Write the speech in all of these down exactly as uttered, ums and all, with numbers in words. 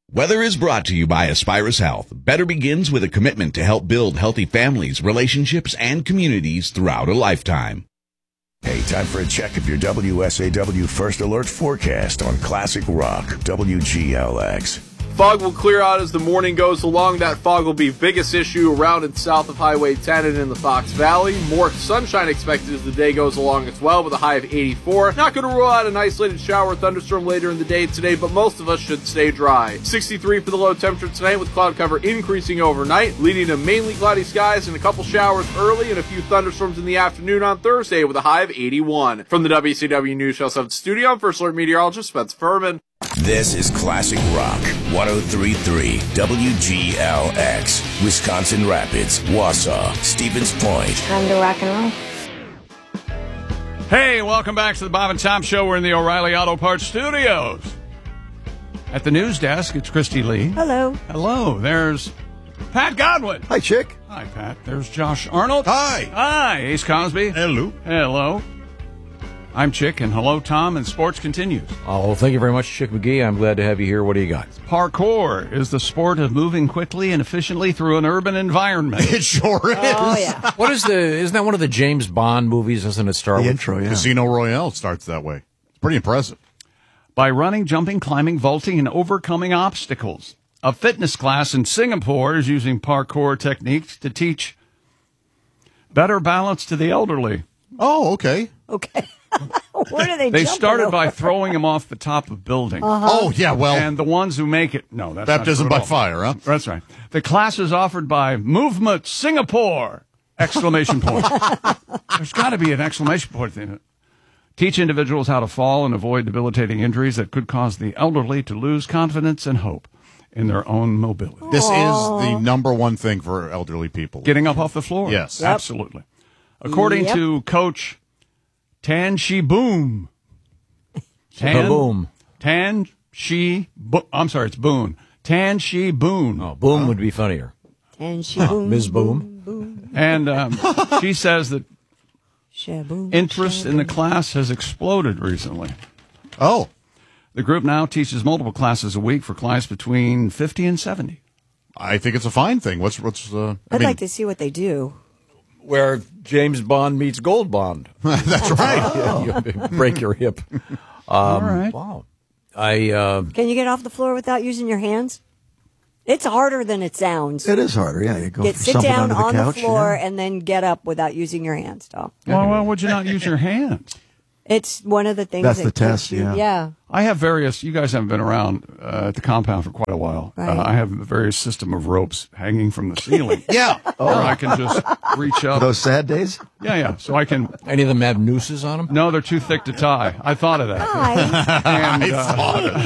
Weather is brought to you by Aspirus Health. Better begins with a commitment to help build healthy families, relationships, and communities throughout a lifetime. Hey, time for a check of your W S A W First Alert forecast on Classic Rock, W G L X. Fog will clear out as the morning goes along. That fog will be biggest issue around and south of Highway ten and in the Fox Valley. More sunshine expected as the day goes along as well, with a high of eighty-four. Not going to rule out an isolated shower or thunderstorm later in the day today, but most of us should stay dry. sixty-three for the low temperature tonight, with cloud cover increasing overnight, leading to mainly cloudy skies and a couple showers early and a few thunderstorms in the afternoon on Thursday, with a high of eighty-one. From the W C W News Show seven studio, I'm First Alert meteorologist Spencer Furman. This is Classic Rock, one oh three point three W G L X, Wisconsin Rapids, Wausau, Stevens Point. Time to rock and roll. Hey, welcome back to the Bob and Tom Show. We're in the O'Reilly Auto Parts Studios. At the news desk, it's Christy Lee. Hello. Hello. There's Pat Godwin. Hi, Chick. Hi, Pat. There's Josh Arnold. Hi. Hi, Ace Cosby. Hello. Hello. I'm Chick, and hello, Tom, and sports continues. Oh, thank you very much, Chick McGee. I'm glad to have you here. What do you got? Parkour is the sport of moving quickly and efficiently through an urban environment. It sure is. Oh, yeah. What is the? Isn't that one of the James Bond movies? Doesn't it start The with intro, yeah. Casino Royale starts that way. It's pretty impressive. By running, jumping, climbing, vaulting, and overcoming obstacles. A fitness class in Singapore is using parkour techniques to teach better balance to the elderly. Oh, okay. Okay. Where do they They jump started over? by throwing them off the top of buildings. Uh-huh. Oh, yeah, well, And the ones who make it, no, that's baptism not true by at all. fire, huh? That's right. The class is offered by Movement Singapore! Exclamation point. There's got to be an exclamation point in it. Teach individuals how to fall and avoid debilitating injuries that could cause the elderly to lose confidence and hope in their own mobility. This is the number one thing for elderly people. Getting up off the floor. Yes. Yep. Absolutely. According Yep. to Coach Tan Shi Boom. Tan, Boom? Tan Shi Bo- I'm sorry, it's Boone. Tan Shi Boone. Oh, Boom would be funnier. And she boom, Miz Boom. boom. And um, she says that Shaboom, interest in the shaboom. class has exploded recently. Oh, The group now teaches multiple classes a week for clients between fifty and seventy. I think it's a fine thing. What's, what's, uh, I I'd mean, like to see what they do. Where James Bond meets Gold Bond. that's right. You break your hip. Um, All right. Wow. I uh, Can you get off the floor without using your hands? It's harder than it sounds. It is harder, yeah. You go Get, for sit something down under the on couch, the floor yeah. and then get up without using your hands, Tom. Well, why would you not use your hands? It's one of the things That's that the keeps test, you- yeah. Yeah. I have various, you guys haven't been around uh, at the compound for quite a while. Right. Uh, I have a various system of ropes hanging from the ceiling. Yeah. Oh. I can just reach up. Those sad days? Yeah, yeah. So I can, any of them have nooses on them? no, they're too thick to tie. I thought of that. Hi. And, I uh, thought of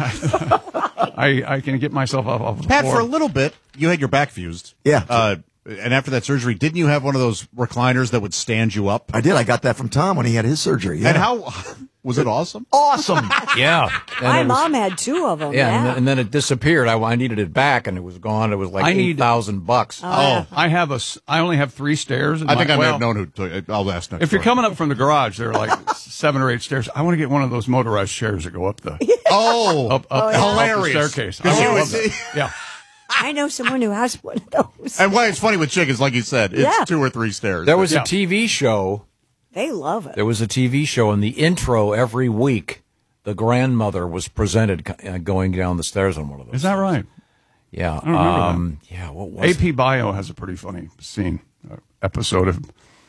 that. I, I can get myself off, off the Pat, floor. for a little bit, you had your back fused. Yeah. Uh, and after that surgery, didn't you have one of those recliners that would stand you up? I did. I got that from Tom when he had his surgery. Yeah. And how was it awesome? awesome. Yeah. And My it was- mom had two of them. Yeah, Yeah. And, then, and then it disappeared. I, I needed it back, and it was gone. It was like I need- eight thousand bucks. Oh, I have a. s- I only have three stairs. in I think my- I may well, have known who took it. I'll ask next If you're door. coming up from the garage, there are like seven or eight stairs. I want to get one of those motorized chairs that go up the Oh, up, up, up hilarious. the staircase. Because I you would would love that. see- Yeah. I know someone who has one of those. And why it's funny with chickens, like you said, it's Yeah. two or three stairs. There was Yeah. a T V show. They love it. There was a T V show, and the intro every week, the grandmother was presented uh, going down the stairs on one of those. Is that right? Yeah. don't remember Um, yeah. What was A it? P Bio has a pretty funny scene, uh, episode of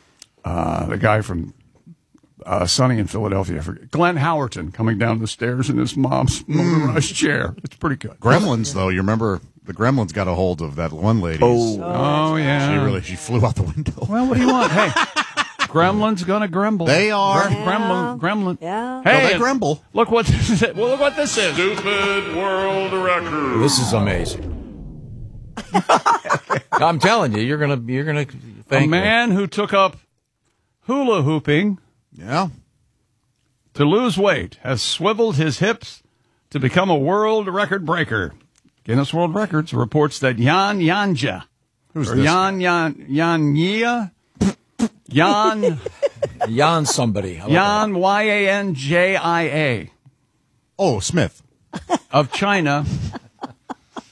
uh, the guy from uh, Sunny in Philadelphia. I forget. Glenn Howerton coming down the stairs in his mom's motorized chair. It's pretty good. Gremlins, though. You remember the Gremlins got a hold of that one lady. Oh. Oh, yeah. She really she flew out the window. Well, what do you want? Hey, Gremlin's gonna grumble. They are. Grem- Gremlin. Gremlin. Yeah. Hey, No, they and grumble. Look what this is. Well, look what this is. Stupid world record. This is amazing. I'm telling you, you're gonna, you're gonna A thank me. man who took up hula hooping Yeah. to lose weight has swiveled his hips to become a world record breaker. Guinness World Records reports that Jan Janja, Who's or this? Jan Jan Janja, Jan Jan somebody. How about Jan Y A N J I A Oh, Smith. of China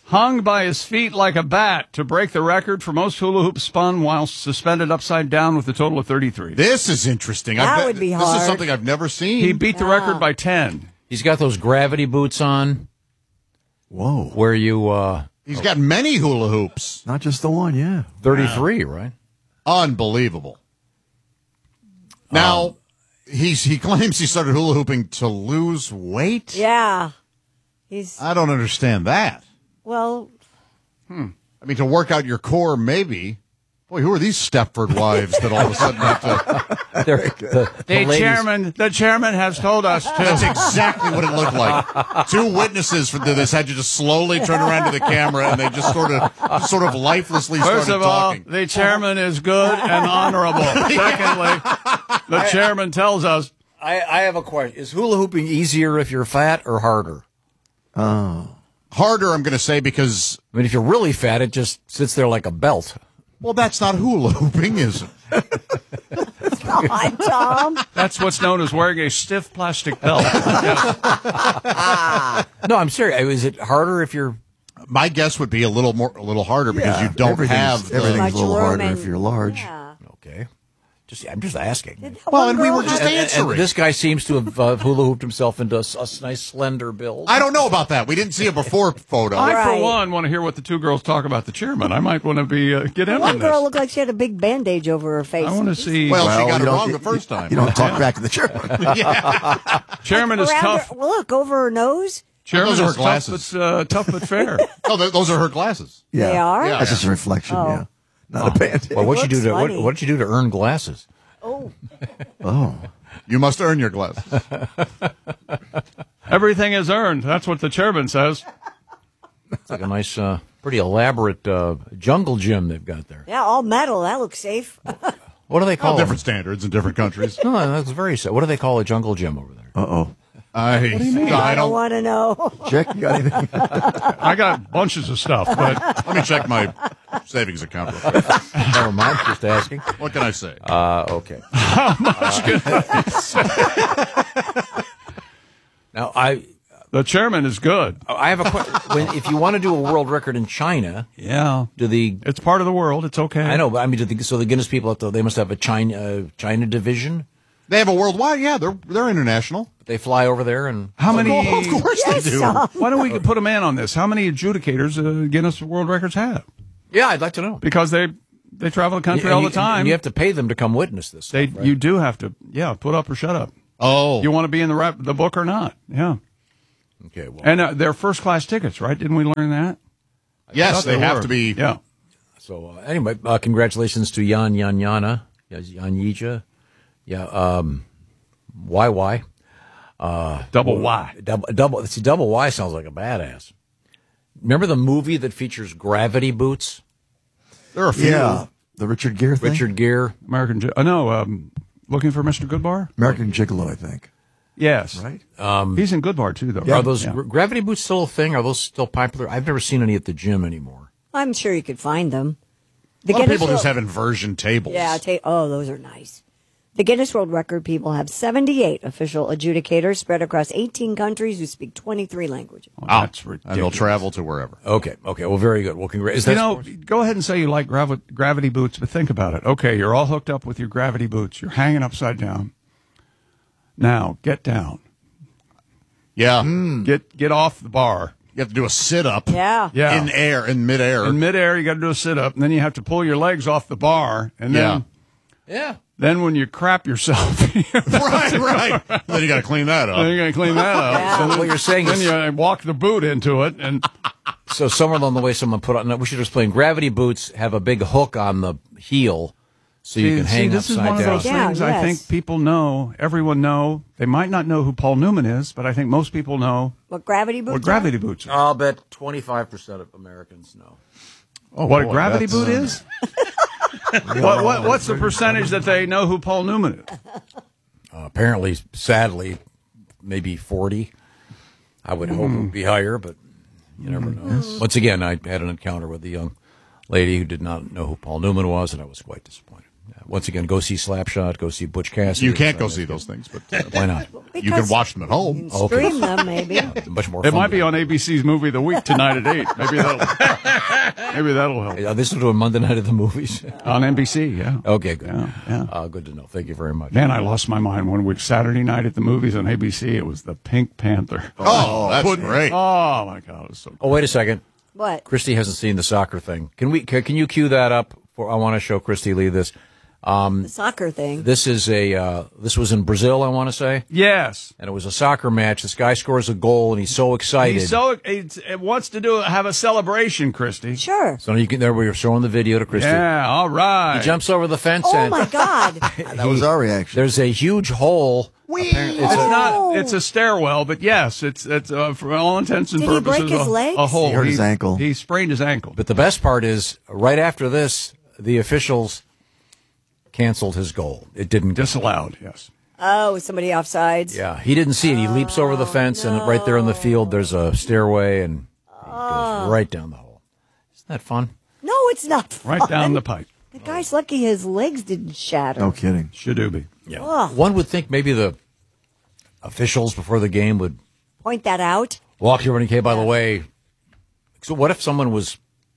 hung by his feet like a bat to break the record for most hula hoops spun while suspended upside down with a total of thirty-three. This is interesting. That I've, would be this hard. is something I've never seen. He beat the Yeah. record by ten. He's got those gravity boots on Whoa. where you, uh, He's got many hula hoops. Not just the one, yeah. thirty-three, right? Unbelievable. Now, he's, he claims he started hula hooping to lose weight. Yeah. He's, I don't understand that. well, I mean, to work out your core, maybe. Boy, who are these Stepford wives that all of a sudden have to... They're, the, the The ladies- chairman, the chairman has told us That's to. exactly what it looked like. Two witnesses for this had to just slowly turn around to the camera, and they just sort of, just sort of lifelessly First started of all, talking. the chairman is good and honorable. Secondly, the chairman tells us I, I have a question. Is hula hooping easier if you're fat or harder? Harder, I'm going to say, because, I mean, if you're really fat, it just sits there like a belt. well, that's not hula hooping, is it? God, Tom. that's what's known as wearing a stiff plastic belt. No, I'm serious. Is it harder if you're... My guess would be a little more, a little harder because Yeah, you don't everything's- have the... everything's Much a little room harder and- if you're large. Yeah. Okay. Just, I'm just asking. Did that Well, one and we girl were just have- And, and answering. this guy seems to have uh, hula hooped himself into a, s- a s- nice slender build. I don't know about that. We didn't see a before photo. I, for Right. one, want to hear what the two girls talk about the chairman. I might want to be uh, get in One on girl this. looked like she had a big bandage over her face. I want to see. Well, she got you it don't- wrong you- the first time. You don't talk back to the chairman. chairman is Around tough. her- well, look, over her nose. Chairman Those are is her glasses. tough, but uh, tough but fair. Oh, th- those are her glasses. Yeah. They are? Yeah. That's just a reflection, Oh. yeah. Not a bandage. Well, what'd you do looks to what, funny. what did you do to earn glasses? Oh, Oh. You must earn your glasses. Everything is earned. That's what the chairman says. It's like a nice, uh, pretty elaborate uh, jungle gym they've got there. yeah, all metal. That looks safe. What do they call All it? different standards in different countries. No, that's very. sa- What do they call a jungle gym over there? Uh-oh. I, I I don't don't. want to know. Jack, you got anything? I got bunches of stuff, but Let me check my savings account. real quick. Never mind. Just asking. What can I say? Uh, okay. Now I, the chairman is good. I have a question. If you want to do a world record in China, Yeah, do the it's part of the world. It's okay. I know, but I mean, do the, so the Guinness people have to, they must have a China uh, China division. They have a worldwide. Yeah, they're they're international. They fly over there and How many? Of course Yes, they do. Tom. Why don't we put a man on this? How many adjudicators uh, Guinness World Records have? yeah, I'd like to know. Because they they travel the country And all you- the time. and you have to pay them to come witness this. they stuff, right? you do have to yeah put up or shut up. Oh, You want to be in the rap, the book or not? Yeah, okay. Well, and uh, they're first class tickets, right? Didn't we learn that? yes, Thought they have were. to be. Yeah. so uh, anyway, uh, congratulations to Yan Yan Yana, Yan Yija, yeah, um, Y Y. Double Y. Double, double, see, double Y sounds like a badass. Remember the movie that features gravity boots? There are a few. Yeah. The Richard Gere thing? Richard Gere. American. Gi- Uh, no, um, looking for Mister Goodbar. American Gigolo, I think. Yes, Right? He's in Goodbar too, though. Are right? those Yeah. gra- gravity boots still a thing? Are those still popular? I've never seen any at the gym anymore. I'm sure you could find them. The A lot of Guinness people just World- have inversion tables. Yeah, ta- oh, those are nice. The Guinness World Record people have seventy-eight official adjudicators spread across eighteen countries who speak twenty-three languages. Oh, Oh, that's and ridiculous. they'll travel to wherever. Okay, okay. Well, very good. Well, congrats. You know, go ahead and say you like gravi- gravity boots, but think about it. Okay, you're all hooked up with your gravity boots. You're hanging upside down. Now, get down. Yeah, Get get off the bar. you have to do a sit up. Yeah. Yeah. in air, in midair. In midair, you got to do a sit up, and then you have to pull your legs off the bar, and then yeah. then when you crap yourself, right, right. Then you got to clean that then up. you're going to clean that up. Yeah. So then, What you're saying then is- you walk the boot into it, and So somewhere along the way, someone put on. No, we should explain. Gravity boots have a big hook on the heel, so you can see, hang this is upside one of down. those Down, things I yes. think people know, everyone know. They might not know who Paul Newman is, but I think most people know What gravity boots what are? gravity boots are. I'll bet twenty-five percent of Americans know. Oh, what boy, a gravity that's- boot is? what, what, what's the percentage that they know who Paul Newman is? Uh, apparently, sadly, maybe forty. I would hope it would be higher, but you never know. Once again, I had an encounter with a young lady who did not know who Paul Newman was, and I was quite disappointed. Once again, go see Slapshot, go see Butch Cassidy. You can't go see those things, but uh, Why not? you can watch them at home. You can stream them, maybe. Much more It fun might be to- on A B C's Movie of the Week tonight at eight. Maybe that'll maybe that'll help. Uh, this is a Monday night of the movies. On N B C, yeah. Okay, good. Yeah, yeah. Uh, good to know. Thank you very much. Man, I lost my mind one week. Saturday night at the movies on A B C, it was the Pink Panther. Oh, that's great. Oh, my God. It was so Oh, wait a second. What? Christy hasn't seen the soccer thing. Can we? Can, can you cue that up? For I want to show Christy Lee this. The soccer thing. This is a. Uh, this was in Brazil, I want to say, Yes. and it was a soccer match. This guy scores a goal, and he's so excited. He's so he wants to do have a celebration, Christy. Sure. So you can. There we were showing the video to Christy. Yeah, all right. He jumps over the fence, Oh, and my God. That was our reaction. there's a huge hole. Apparently- It's It's a, not. It's a stairwell, but yes, it's it's uh, for all intents and Did he purposes break his a, legs? a hole. He hurt his ankle. He sprained his ankle. but the best part is, right after this, the officials canceled his goal. It didn't. Disallowed. Yes. Oh, somebody offsides. Yeah, he didn't see it. He leaps over the fence, and right there in the field, there's a stairway, and he goes right down the hole. Isn't that fun? No, it's not fun. Right down the pipe. The guy's lucky his legs didn't shatter. No kidding. Shadooby. Yeah. Ugh. One would think maybe the officials before the game would Point that out. walk you over and, okay, by the way, so what if someone was,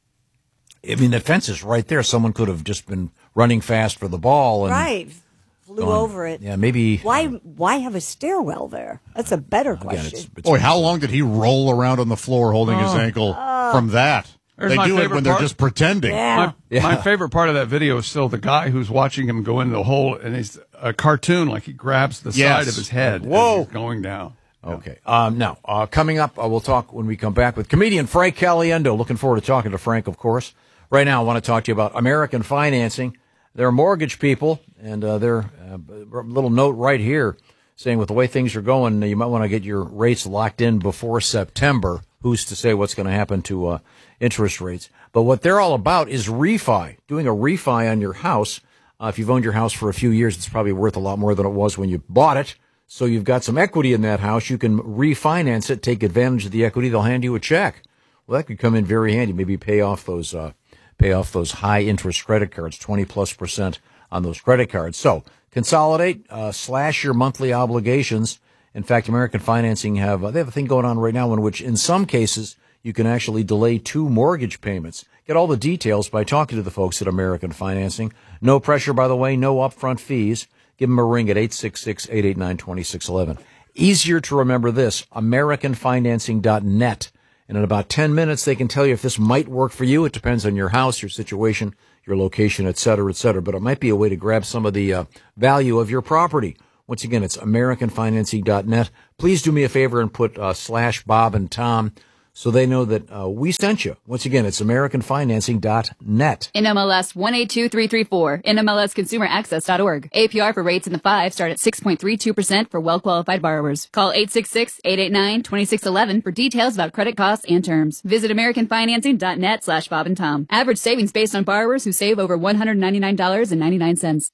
I mean, the fence is right there. Someone could have just been running fast for the ball. And Right. Flew gone. over it. Yeah, maybe. Why Why have a stairwell there? That's a better Again, question. it's, it's Boy, how long did he roll around on the floor holding his ankle from that? There's They my do it favorite when they're part. just pretending. Yeah. My, Yeah. my favorite part of that video is still the guy who's watching him go into the hole, and he's a cartoon, like he grabs the Yes. side of his head. Whoa. as he's going down. Okay. Um, now, uh, coming up, uh, we'll talk when we come back with comedian Frank Caliendo. Looking forward to talking to Frank, of course. Right now, I want to talk to you about American financing. They're mortgage people, and uh, they're uh, a little note right here saying with the way things are going, you might want to get your rates locked in before September. Who's to say what's going to happen to uh, interest rates? But what they're all about is refi, doing a refi on your house. Uh, if you've owned your house for a few years, it's probably worth a lot more than it was when you bought it. So you've got some equity in that house. You can refinance it, take advantage of the equity. They'll hand you a check. Well, that could come in very handy. Maybe pay off those, uh, pay off those high interest credit cards, twenty plus percent on those credit cards. So consolidate, uh, slash your monthly obligations. In fact, American Financing have, uh, they have a thing going on right now in which in some cases you can actually delay two mortgage payments. Get all the details by talking to the folks at American Financing. No pressure, by the way, no upfront fees. Give them a ring at eight six six, eight eight nine, two six one one. Easier to remember this, american financing dot net. And in about ten minutes, they can tell you if this might work for you. It depends on your house, your situation, your location, et cetera, et cetera. But it might be a way to grab some of the uh, value of your property. Once again, it's american financing dot net. Please do me a favor and put uh, slash Bob and Tom so they know that uh, we sent you. Once again, it's american financing dot net. N M L S one eight two three three four, N M L S consumer access dot org. A P R for rates in the five start at six point three two percent for well-qualified borrowers. Call eight six six, eight eight nine, two six one one for details about credit costs and terms. Visit american financing dot net slash Bob and Tom. Average savings based on borrowers who save over one hundred ninety-nine dollars and ninety-nine cents.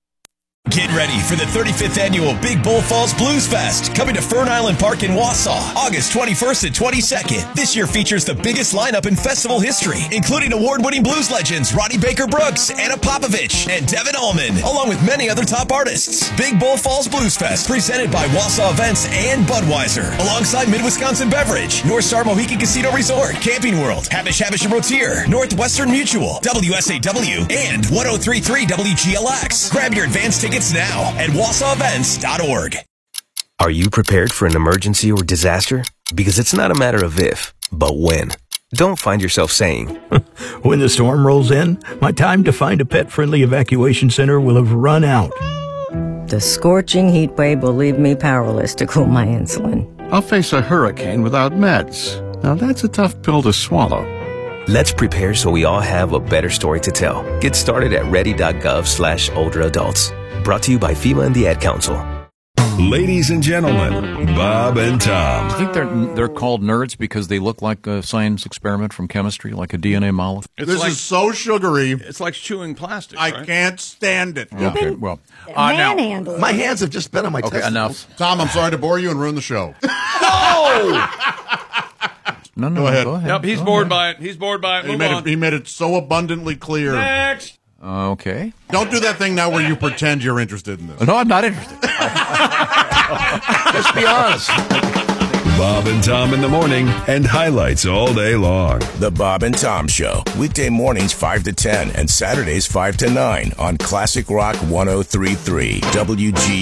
Get ready for the thirty-fifth annual Big Bull Falls Blues Fest, coming to Fern Island Park in Wausau, August twenty-first and twenty-second. This year features the biggest lineup in festival history, including award-winning blues legends Ronnie Baker Brooks, Anna Popovich, and Devin Allman, along with many other top artists. Big Bull Falls Blues Fest, presented by Wausau Events and Budweiser, alongside Mid-Wisconsin Beverage, North Star Mohican Casino Resort, Camping World, Habish Habish and Rotier, Northwestern Mutual, W S A W, and one oh three point three W G L X. Grab your advance tickets now at wausau events dot org. Are you prepared for an emergency or disaster? Because it's not a matter of if, but when. Don't find yourself saying, when the storm rolls in, my time to find a pet-friendly evacuation center will have run out. The scorching heat wave will leave me powerless to cool my insulin. I'll face a hurricane without meds. Now that's a tough pill to swallow. Let's prepare so we all have a better story to tell. Get started at ready.gov slash older adults. Brought to you by FEMA and the Ad Council. Ladies and gentlemen, Bob and Tom. I think they're they're called nerds because they look like a science experiment from chemistry, like a D N A molecule. This like- is so sugary. It's like chewing plastic. I right? can't stand it. Okay, well, uh, now, Manhandled. My hands have just been on my okay, testicles. enough. Tom, I'm sorry to bore you and ruin the show. No, no, Go ahead. Go ahead. Yep, he's Go bored ahead. by it. He's bored by it. He Move made on. it, he made it so abundantly clear. Next. Okay. Don't do that thing now where you pretend you're interested in this. No, I'm not interested. Just be honest. Bob and Tom in the morning and highlights all day long. The Bob and Tom Show. Weekday mornings five to ten and Saturdays five to nine on Classic Rock one oh three point three W G